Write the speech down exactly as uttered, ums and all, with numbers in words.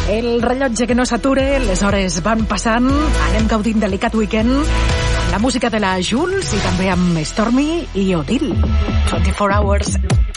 El rellotge que no s'ature, les hores van passant, anem gaudint delicat weekend amb la música de la Jules i també amb Stormy i Odile. twenty-four hours.